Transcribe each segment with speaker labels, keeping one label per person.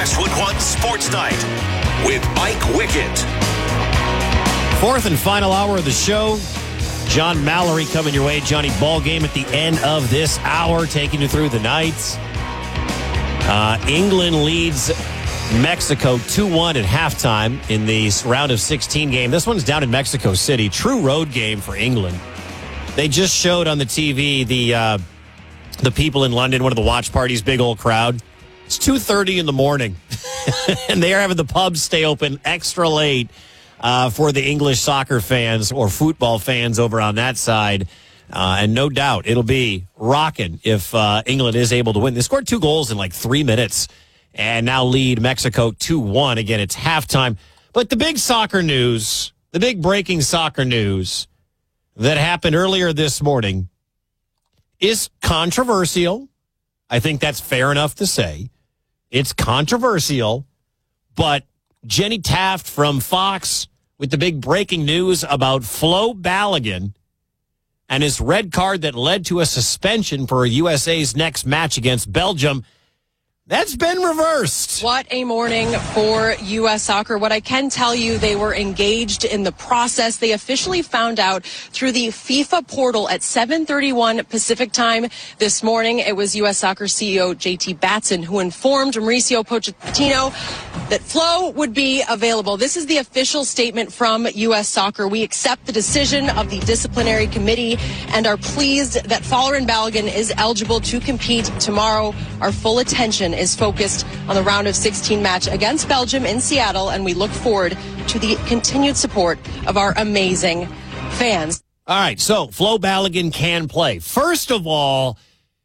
Speaker 1: Westwood One Sports Night with Mike Wickett.
Speaker 2: Fourth and final hour of the show. John Mallory coming your way. Johnny Ballgame at the end of this hour, taking you through the nights. England leads Mexico 2-1 at halftime in the round of 16 game. This one's down in Mexico City. True road game for England. They just showed on the TV the people in London, one of the watch parties, big old crowd. It's 2:30 in the morning, and they are having the pubs stay open extra late for the English soccer fans or football fans over on that side. And no doubt it'll be rocking if England is able to win. They scored 2 goals in like 3 minutes and now lead Mexico 2-1. Again, it's halftime. But the big soccer news, the big breaking soccer news that happened earlier this morning is controversial. I think that's fair enough to say. It's controversial, but Jenny Taft from Fox with the big breaking news about Flo Balogun and his red card that led to a suspension for USA's next match against Belgium. That's been reversed.
Speaker 3: What a morning for U.S. soccer. What I can tell you, they were engaged in the process. They officially found out through the FIFA portal at 7:31 Pacific time this morning. It was U.S. soccer CEO JT Batson who informed Mauricio Pochettino that Flo would be available. This is the official statement from U.S. soccer. We accept the decision of the disciplinary committee and are pleased that Folarin Balogun is eligible to compete tomorrow. Our full attention is focused on the round of 16 match against Belgium in Seattle, and we look forward to the continued support of our amazing fans.
Speaker 2: All right, so Flo Balogun can play. First of all,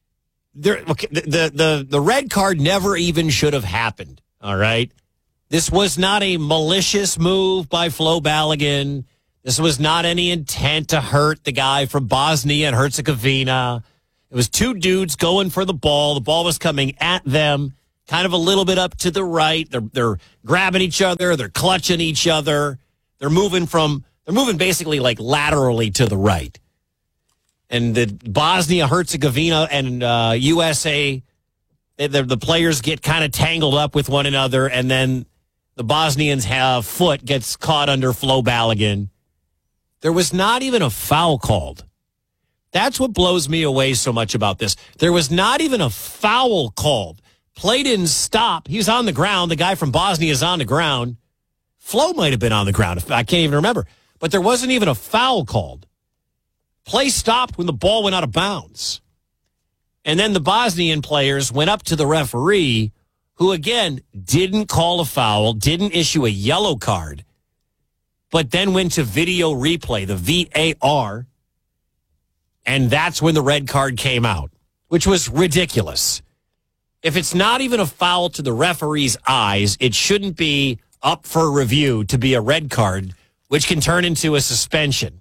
Speaker 2: the red card never even should have happened, all right? This was not a malicious move by Flo Balogun. This was not any intent to hurt the guy from Bosnia and Herzegovina. It was 2 dudes going for the ball. The ball was coming at them, kind of a little bit up to the right. They're grabbing each other. They're clutching each other. They're moving basically like laterally to the right. And the Bosnia-Herzegovina and USA, the players get kind of tangled up with one another, and then the Bosnians' foot gets caught under Flo Balogun. There was not even a foul called. That's what blows me away so much about this. There was not even a foul called. Play didn't stop. He was on the ground. The guy from Bosnia is on the ground. Flo might have been on the ground. I can't even remember. But there wasn't even a foul called. Play stopped when the ball went out of bounds. And then the Bosnian players went up to the referee, who, again, didn't call a foul, didn't issue a yellow card, but then went to video replay, the VAR, and that's when the red card came out, which was ridiculous. If it's not even a foul to the referee's eyes, it shouldn't be up for review to be a red card, which can turn into a suspension.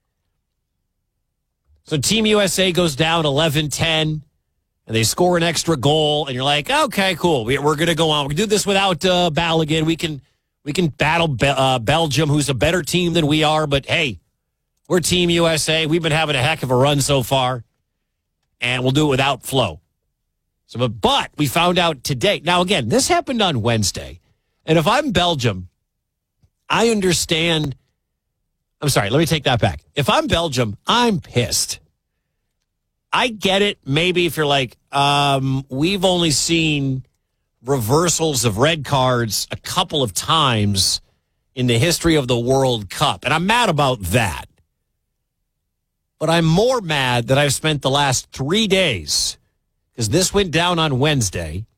Speaker 2: So Team USA goes down 11-10, and they score an extra goal, and you're like, okay, cool. We're going to go on. We can do this without Balogun. We can battle Belgium, who's a better team than we are, but hey, we're Team USA. We've been having a heck of a run so far, and we'll do it without Flo. So, but we found out today. Now, again, this happened on Wednesday, and if I'm Belgium, I understand. I'm sorry, let me take that back. If I'm Belgium, I'm pissed. I get it. Maybe if you're like, we've only seen reversals of red cards a couple of times in the history of the World Cup, and I'm mad about that. But I'm more mad that I've spent the last 3 days, because this went down on Wednesday.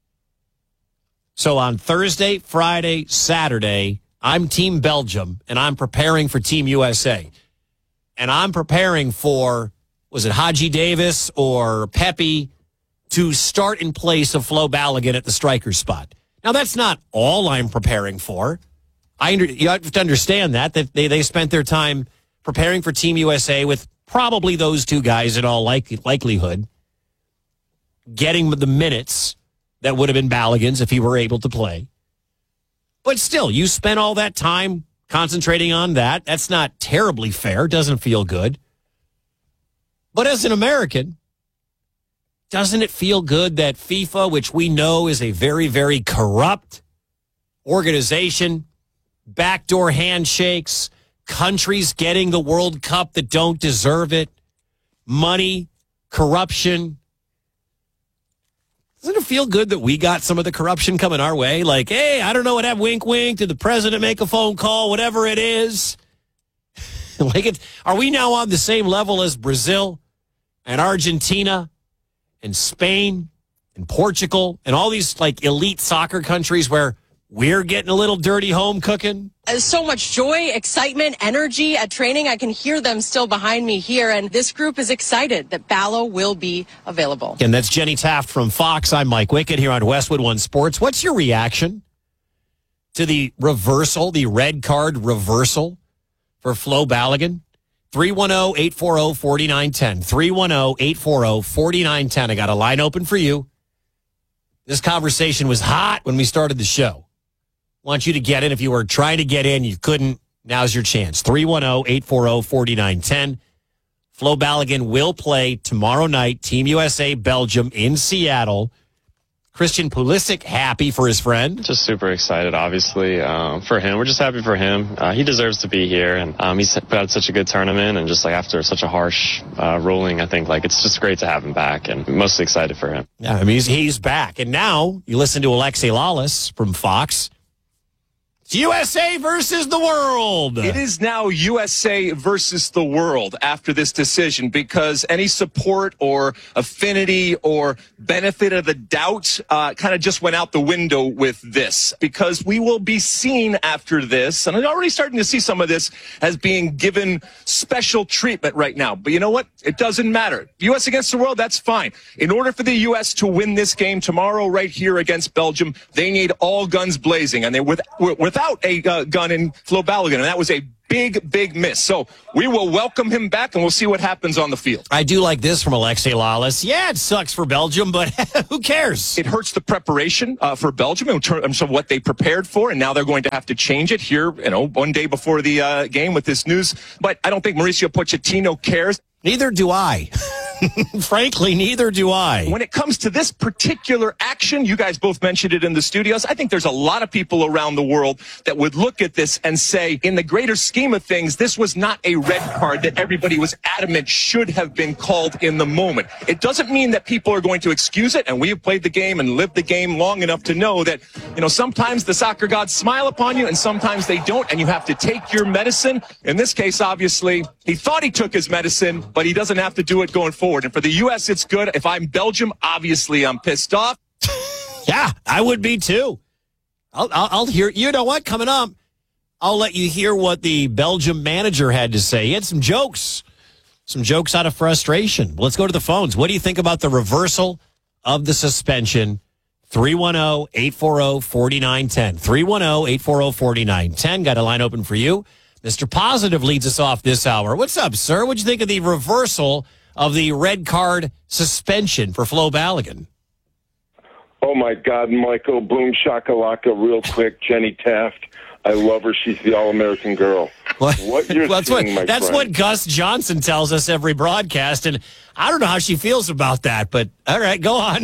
Speaker 2: So on Thursday, Friday, Saturday, I'm Team Belgium, and I'm preparing for Team USA. And I'm preparing for, was it Haji Davis or Pepe to start in place of Flo Balogun at the striker spot. Now, that's not all I'm preparing for. You have to understand that they spent their time preparing for Team USA with probably those 2 guys in all likelihood, getting the minutes that would have been Balogun's if he were able to play. But still, you spent all that time concentrating on that. That's not terribly fair. Doesn't feel good. But as an American, doesn't it feel good that FIFA, which we know is a very, very corrupt organization, backdoor handshakes, countries getting the World Cup that don't deserve it, money, corruption. Doesn't it feel good that we got some of the corruption coming our way? Like, hey, I don't know what that wink, wink. Did the president make a phone call? Whatever it is. Are we now on the same level as Brazil and Argentina and Spain and Portugal and all these like elite soccer countries where we're getting a little dirty home cooking?
Speaker 3: So much joy, excitement, energy at training. I can hear them still behind me here. And this group is excited that Ballo will be available.
Speaker 2: And that's Jenny Taft from Fox. I'm Mike Wickett here on Westwood One Sports. What's your reaction to the reversal, the red card reversal for Flo Balogun? 310-840-4910. 310-840-4910. I got a line open for you. This conversation was hot when we started the show. Want you to get in. If you were trying to get in, you couldn't. Now's your chance. 310-840-4910. Flo Balogun will play tomorrow night, Team USA Belgium in Seattle. Christian Pulisic happy for his friend.
Speaker 4: Just super excited, obviously, for him. We're just happy for him. He deserves to be here, and he's had such a good tournament, and just like after such a harsh ruling, I think like it's just great to have him back, and mostly excited for him.
Speaker 2: Yeah, I mean, he's back. And now you listen to Alexei Lalas from Fox. It's USA versus the world.
Speaker 5: It is now USA versus the world after this decision, because any support or affinity or benefit of the doubt kind of just went out the window with this, because we will be seen after this, and I'm already starting to see some of this as being given special treatment right now. But you know what? It doesn't matter. U.S. against the world, that's fine. In order for the U.S. to win this game tomorrow right here against Belgium, they need all guns blazing, and they without a gun in Flo Balogun, and that was a big miss. So we will welcome him back, and we'll see what happens on the field.
Speaker 2: I do like this from Alexei Lalas. Yeah, it sucks for Belgium, but who cares?
Speaker 5: It hurts the preparation for Belgium in terms of what they prepared for, and now they're going to have to change it here, one day before the game with this news. But I don't think Mauricio Pochettino cares.
Speaker 2: Neither do I. Frankly, neither do I.
Speaker 5: When it comes to this particular action, you guys both mentioned it in the studios, I think there's a lot of people around the world that would look at this and say, in the greater scheme of things, this was not a red card that everybody was adamant should have been called in the moment. It doesn't mean that people are going to excuse it, and we have played the game and lived the game long enough to know that, sometimes the soccer gods smile upon you and sometimes they don't, and you have to take your medicine. In this case, obviously, he thought he took his medicine, but he doesn't have to do it going forward. And for the U.S., it's good. If I'm Belgium, obviously I'm pissed off.
Speaker 2: Yeah, I would be too. I'll hear, you know what, coming up, I'll let you hear what the Belgium manager had to say. He had some jokes out of frustration. Let's go to the phones. What do you think about the reversal of the suspension? 310-840-4910. 310-840-4910. Got a line open for you. Mr. Positive leads us off this hour. What's up, sir? What'd you think of the reversal of the red card suspension for Flo Balogun?
Speaker 6: Oh, my God, Michael. Boom, shakalaka, real quick. Jenny Taft. I love her. She's the all-American girl. What you're seeing, my
Speaker 2: that's
Speaker 6: friend.
Speaker 2: what Gus Johnson tells us every broadcast, and I don't know how she feels about that, but all right, go on.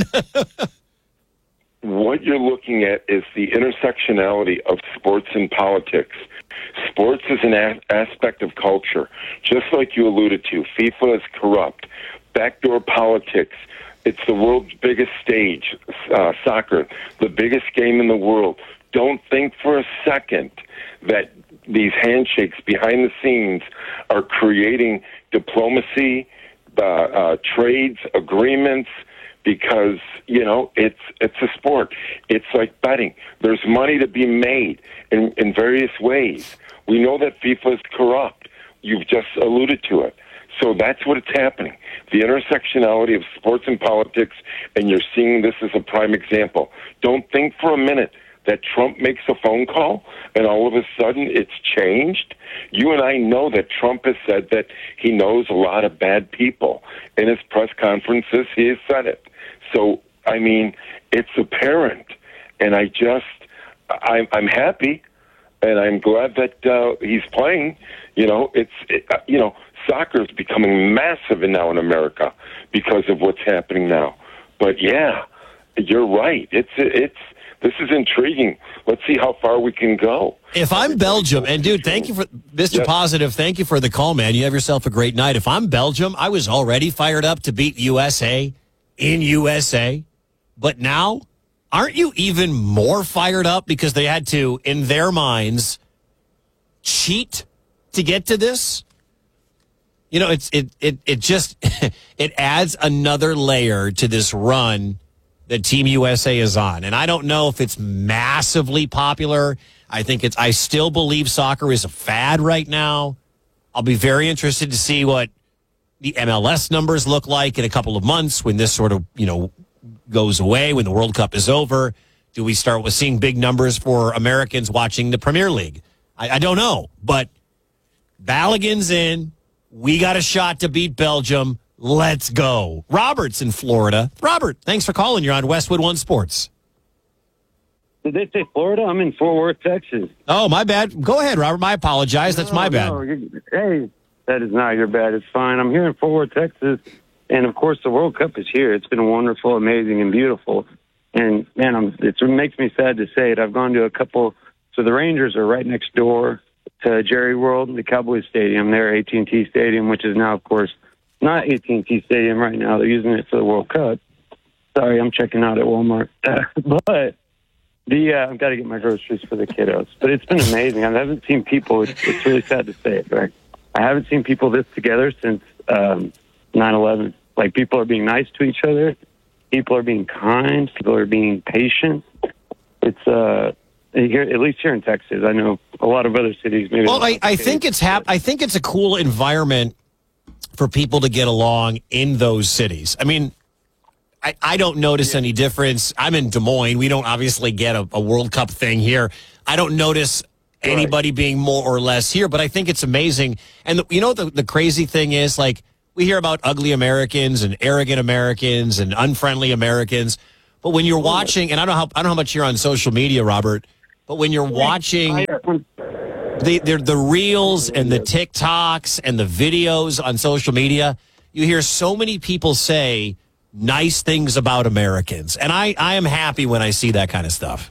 Speaker 6: What you're looking at is the intersectionality of sports and politics. Sports is an aspect of culture, just like you alluded to. FIFA is corrupt. Backdoor politics. It's the world's biggest stage, soccer, the biggest game in the world. Don't think for a second that these handshakes behind the scenes are creating diplomacy, trades, agreements, because, it's a sport. It's like betting. There's money to be made in various ways. We know that FIFA is corrupt. You've just alluded to it. So that's what it's happening. The intersectionality of sports and politics, and you're seeing this as a prime example. Don't think for a minute that Trump makes a phone call and all of a sudden it's changed. You and I know that Trump has said that he knows a lot of bad people. In his press conferences, he has said it. So, it's apparent. And I'm happy, and I'm glad that he's playing. Soccer is becoming massive now in America because of what's happening now. But yeah, you're right. This is intriguing. Let's see how far we can go.
Speaker 2: If I'm Belgium, and dude, thank you for Mr.
Speaker 6: Yep.
Speaker 2: Positive. Thank you for the call, man. You have yourself a great night. If I'm Belgium, I was already fired up to beat USA in USA, but now aren't you even more fired up because they had to, in their minds, cheat to get to this? You know, it just it adds another layer to this run that Team USA is on. And I don't know if it's massively popular. I still believe soccer is a fad right now. I'll be very interested to see what the MLS numbers look like in a couple of months when this sort of, goes away, when the World Cup is over. Do we start with seeing big numbers for Americans watching the Premier League? I don't know, but Balogun's in. We got a shot to beat Belgium. Let's go. Robert's in Florida. Robert, thanks for calling. You're on Westwood One Sports.
Speaker 7: Did they say Florida? I'm in Fort Worth, Texas.
Speaker 2: Oh, my bad. Go ahead, Robert. I apologize. That's my bad.
Speaker 7: No, hey, that is not your bad. It's fine. I'm here in Fort Worth, Texas. And, of course, the World Cup is here. It's been wonderful, amazing, and beautiful. And, man, it makes me sad to say it. I've gone to a couple. So the Rangers are right next door to Jerry World, the Cowboys Stadium. They're AT&T Stadium, which is now, of course, not AT&T Stadium right now. They're using it for the World Cup. Sorry, I'm checking out at Walmart. But I've got to get my groceries for the kiddos. But it's been amazing. I haven't seen people. It's really sad to say it, right? I haven't seen people this together since 9/11. Like, people are being nice to each other. People are being kind. People are being patient. It's here, at least here in Texas. I know a lot of other cities. Maybe.
Speaker 2: Well, I think it's I think it's a cool environment for people to get along in those cities. I mean, I don't notice any difference. I'm in Des Moines. We don't obviously get a World Cup thing here. I don't notice anybody being more or less here, but I think it's amazing. And the crazy thing is, like, we hear about ugly Americans and arrogant Americans and unfriendly Americans. But when you're watching, and I don't know how much you're on social media, Robert, but when you're watching the reels and the TikToks and the videos on social media, you hear so many people say nice things about Americans. And I am happy when I see that kind of stuff.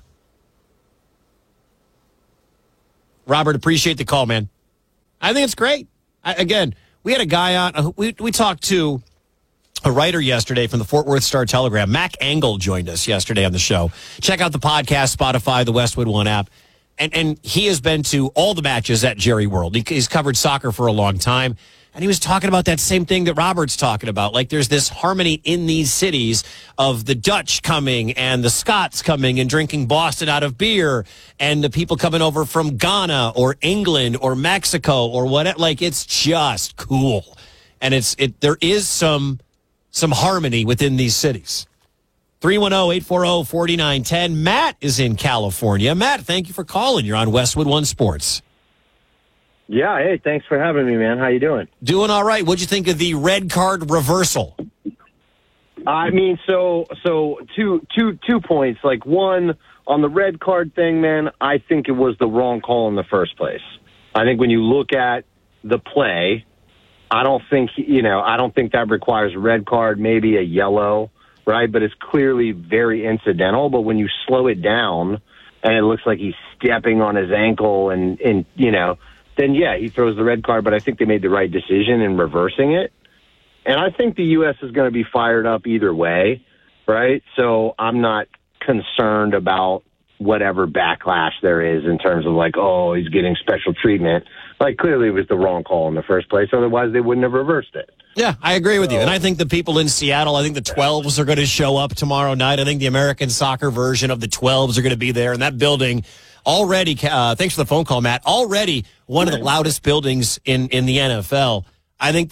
Speaker 2: Robert, appreciate the call, man. I think it's great. Again, we had a guy on, we talked to a writer yesterday from the Fort Worth Star-Telegram. Mac Engel joined us yesterday on the show. Check out the podcast, Spotify, the Westwood One app. And he has been to all the matches at Jerry World. He's covered soccer for a long time. And he was talking about that same thing that Robert's talking about. Like, there's this harmony in these cities of the Dutch coming and the Scots coming and drinking Boston out of beer, and the people coming over from Ghana or England or Mexico or whatever. Like, it's just cool. And there is some harmony within these cities. 310-840-4910. Matt is in California. Matt, thank you for calling. You're on Westwood One Sports.
Speaker 8: Yeah, hey, thanks for having me, man. How you doing?
Speaker 2: Doing all right. What'd you think of the red card reversal?
Speaker 8: I mean, so two points. Like, one, on the red card thing, man, I think it was the wrong call in the first place. I think when you look at the play, I don't think that requires a red card, maybe a yellow, right? But it's clearly very incidental. But when you slow it down and it looks like he's stepping on his ankle and then, yeah, he throws the red card, but I think they made the right decision in reversing it. And I think the U.S. is going to be fired up either way, right? So I'm not concerned about whatever backlash there is in terms of, like, oh, he's getting special treatment. Like, clearly it was the wrong call in the first place. Otherwise, they wouldn't have reversed it.
Speaker 2: Yeah, I agree with you. And I think the people in Seattle, I think the 12s are going to show up tomorrow night. I think the American soccer version of the 12s are going to be there. And that building already, thanks for the phone call, Matt, already one of the loudest buildings in the NFL. I think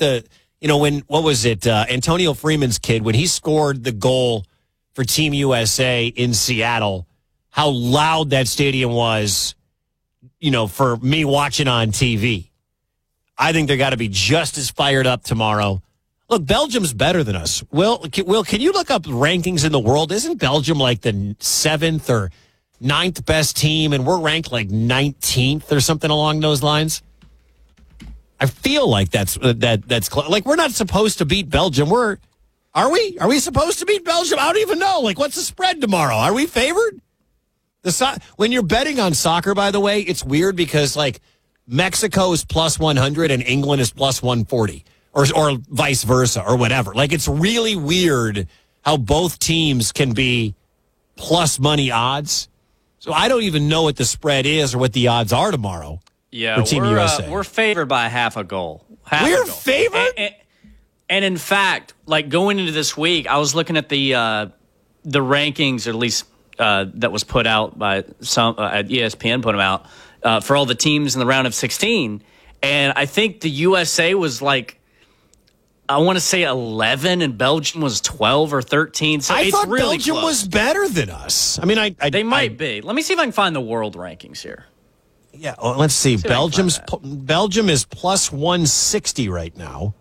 Speaker 2: Antonio Freeman's kid, when he scored the goal for Team USA in Seattle, how loud that stadium was, for me watching on TV. I think they're got to be just as fired up tomorrow. Look, Belgium's better than us. Will, can you look up rankings in the world? Isn't Belgium like the 7th or 9th best team, and we're ranked like 19th or something along those lines? I feel like that's like we're not supposed to beat Belgium. We're Are we? Are we supposed to beat Belgium? I don't even know. Like, what's the spread tomorrow? Are we favored? When you're betting on soccer, by the way, it's weird because, like, Mexico is plus 100 and England is plus 140 or vice versa or whatever. Like, it's really weird how both teams can be plus money odds. So I don't even know what the spread is or what the odds are tomorrow.
Speaker 9: Yeah,
Speaker 2: for Team USA.
Speaker 9: We're favored by half a goal.
Speaker 2: We're favored?
Speaker 9: And in fact, like going into this week, I was looking at the rankings, or at least that was put out by some at ESPN, put them out for all the teams in the round of 16. And I think the USA was like, I want to say 11, and Belgium was 12 or 13. So
Speaker 2: I
Speaker 9: it's
Speaker 2: thought
Speaker 9: really
Speaker 2: Belgium
Speaker 9: close.
Speaker 2: was better than us. I mean,
Speaker 9: they might be. Let me see if I can find the world rankings here.
Speaker 2: Yeah, let's see. Belgium is plus 160 right now.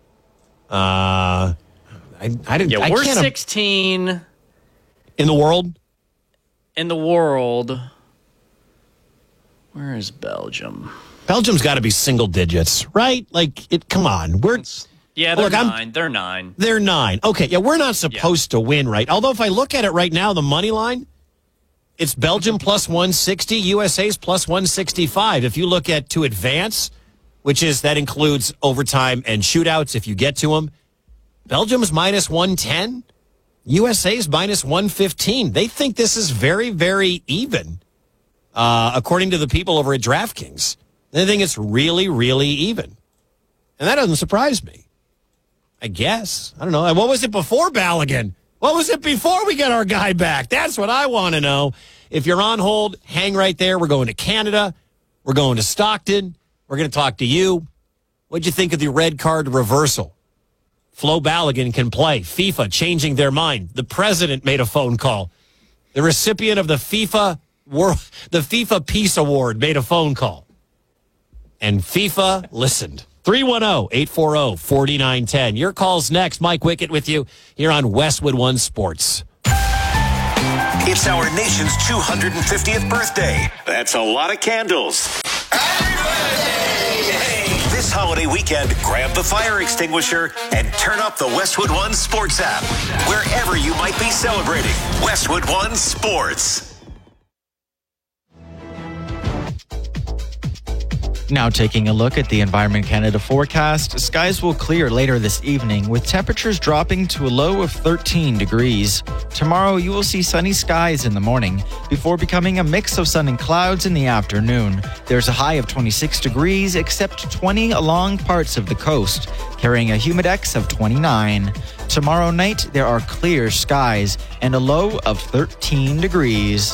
Speaker 2: I didn't.
Speaker 9: Yeah,
Speaker 2: I
Speaker 9: we're
Speaker 2: can't
Speaker 9: 16
Speaker 2: in the world.
Speaker 9: In the world, where is Belgium?
Speaker 2: Belgium's got to be single digits, right? Like, come on,
Speaker 9: Yeah, they're 9. They're 9.
Speaker 2: They're 9. Okay, yeah, we're not supposed to win, right? Although if I look at it right now, the money line, it's Belgium plus 160, USA's plus 165. If you look at to advance, that includes overtime and shootouts if you get to them, Belgium's minus 110, USA's minus 115. They think this is very, very even, according to the people over at DraftKings. They think it's really, really even. And that doesn't surprise me. I guess. I don't know. And what was it before Balogun? What was it before we get our guy back? That's what I want to know. If you're on hold, hang right there. We're going to Canada. We're going to Stockton. We're going to talk to you. What'd you think of the red card reversal? Flo Balogun can play. FIFA changing their mind. The president made a phone call. The recipient of the FIFA Peace Award made a phone call. And FIFA listened. 310-840-4910. Your call's next. Mike Wickett with you here on Westwood One Sports.
Speaker 1: It's our nation's 250th birthday. That's a lot of candles. This holiday weekend, grab the fire extinguisher and turn up the Westwood One Sports app. Wherever you might be celebrating, Westwood One Sports.
Speaker 10: Now taking a look at the Environment Canada forecast, skies will clear later this evening with temperatures dropping to a low of 13 degrees. Tomorrow you will see sunny skies in the morning before becoming a mix of sun and clouds in the afternoon. There's a high of 26 degrees except 20 along parts of the coast, carrying a humidex of 29. Tomorrow night there are clear skies and a low of 13 degrees.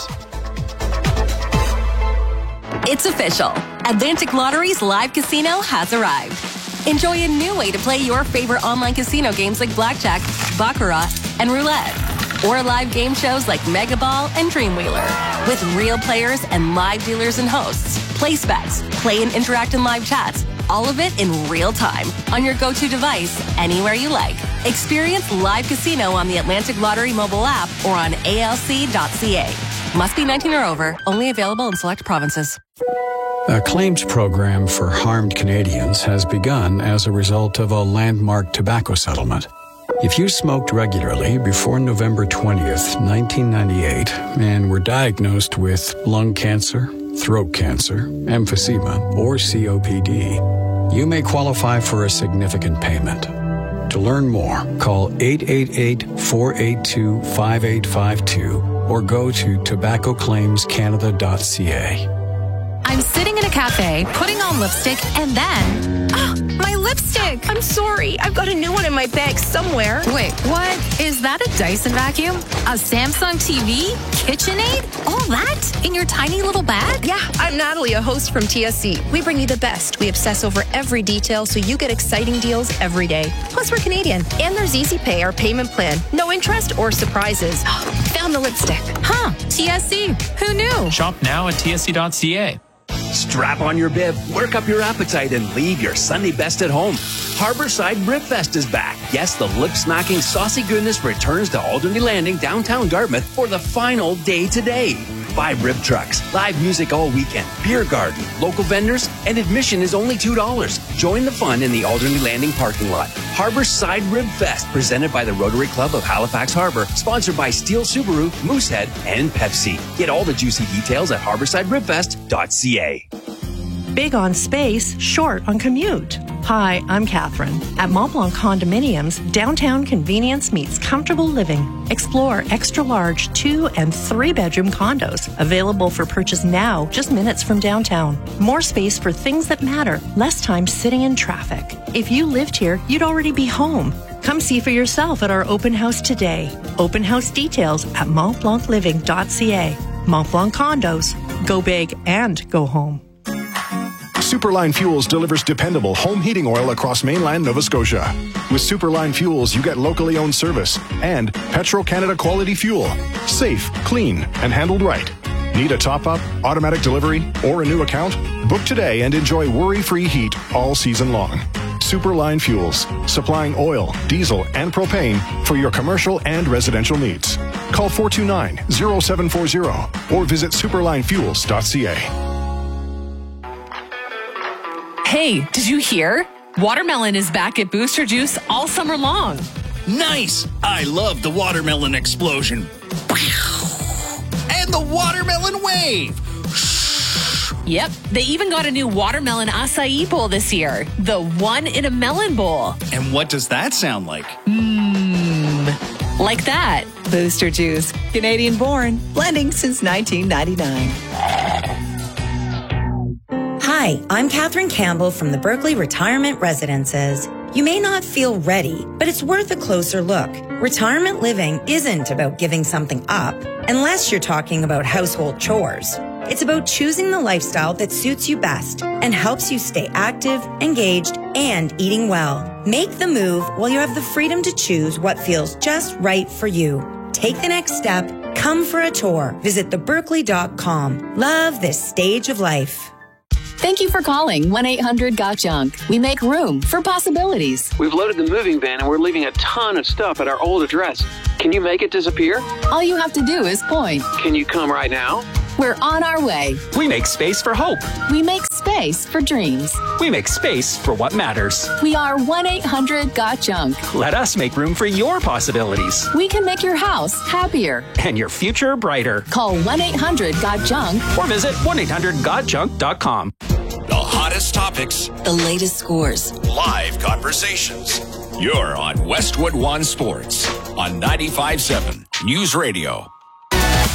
Speaker 11: It's official. Atlantic Lottery's live casino has arrived. Enjoy a new way to play your favorite online casino games like blackjack, baccarat, and roulette. Or live game shows like Mega Ball and Dreamwheeler. With real players and live dealers and hosts. Place bets, play and interact in live chats. All of it in real time on your go-to device anywhere you like. Experience live casino on the Atlantic Lottery mobile app or on alc.ca. Must be 19 or over. Only available in select provinces.
Speaker 12: A claims program for harmed Canadians has begun as a result of a landmark tobacco settlement. If you smoked regularly before November 20th, 1998, and were diagnosed with lung cancer, throat cancer, emphysema, or COPD, you may qualify for a significant payment. To learn more, call 888-482-5852 or go to tobaccoclaimscanada.ca.
Speaker 13: I'm sitting in a cafe, putting on lipstick, and then... my lipstick! I'm sorry. I've got a new one in my bag somewhere. Wait, what? Is that a Dyson vacuum? A Samsung TV? KitchenAid? All that? In your tiny little bag?
Speaker 14: Yeah, I'm Natalie, a host from TSC. We bring you the best. We obsess over every detail so you get exciting deals every day. Plus, we're Canadian. And there's Easy Pay, our payment plan. No interest or surprises. Found the lipstick.
Speaker 13: Huh, TSC. Who knew?
Speaker 15: Shop now at tsc.ca.
Speaker 16: Strap on your bib, work up your appetite, and leave your Sunday best at home. Harborside Ribfest is back. Yes, the lip-smacking saucy goodness returns to Alderney Landing, downtown Dartmouth for the final day today. 5 rib trucks, live music all weekend, beer garden, local vendors, and admission is only $2. Join the fun in the Alderley Landing parking lot. Harborside Rib Fest, presented by the Rotary Club of Halifax Harbor, sponsored by Steel Subaru, Moosehead, and Pepsi. Get all the juicy details at harborsideribfest.ca.
Speaker 17: Big on space, short on commute. Hi, I'm Catherine. At Mont Blanc Condominiums, downtown convenience meets comfortable living. Explore extra-large 2- and 3-bedroom condos, available for purchase now, just minutes from downtown. More space for things that matter, less time sitting in traffic. If you lived here, you'd already be home. Come see for yourself at our open house today. Open house details at montblancliving.ca. Mont Blanc Condos. Go big and go home.
Speaker 18: Superline Fuels delivers dependable home heating oil across mainland Nova Scotia. With Superline Fuels, you get locally owned service and Petro-Canada quality fuel. Safe, clean, and handled right. Need a top-up, automatic delivery, or a new account? Book today and enjoy worry-free heat all season long. Superline Fuels, supplying oil, diesel, and propane for your commercial and residential needs. Call 429-0740 or visit superlinefuels.ca.
Speaker 19: Hey, did you hear? Watermelon is back at Booster Juice all summer long.
Speaker 20: Nice! I love the watermelon explosion. And the watermelon wave.
Speaker 19: Yep, they even got a new watermelon acai bowl this year. The one in a melon bowl.
Speaker 20: And what does that sound like?
Speaker 19: Like that.
Speaker 21: Booster Juice, Canadian born, blending since 1999.
Speaker 22: Hi, I'm Catherine Campbell from the Berkeley Retirement Residences. You may not feel ready, but it's worth a closer look. Retirement living isn't about giving something up, unless you're talking about household chores. It's about choosing the lifestyle that suits you best and helps you stay active, engaged, and eating well. Make the move while you have the freedom to choose what feels just right for you. Take the next step. Come for a tour. Visit theberkeley.com. Love this stage of life.
Speaker 23: Thank you for calling 1-800-GOT-JUNK. We make room for possibilities.
Speaker 24: We've loaded the moving van and we're leaving a ton of stuff at our old address. Can you make it disappear?
Speaker 23: All you have to do is point.
Speaker 24: Can you come right now?
Speaker 23: We're on our way.
Speaker 25: We make space for hope.
Speaker 23: We make space for dreams.
Speaker 25: We make space for what matters.
Speaker 23: We are 1-800-GOT-JUNK.
Speaker 25: Let us make room for your possibilities.
Speaker 23: We can make your house happier.
Speaker 25: And your future brighter.
Speaker 23: Call 1-800-GOT-JUNK.
Speaker 25: Or visit 1-800-GOT-JUNK.com.
Speaker 26: The hottest topics.
Speaker 27: The latest scores.
Speaker 26: Live conversations. You're on Westwood One Sports on 95.7 News Radio.